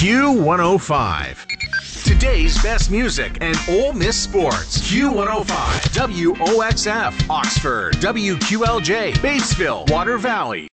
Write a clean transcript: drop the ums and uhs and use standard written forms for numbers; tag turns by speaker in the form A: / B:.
A: Q105. Today's best music and Ole Miss sports. Q105. WOXF. Oxford. WQLJ. Batesville. Water Valley.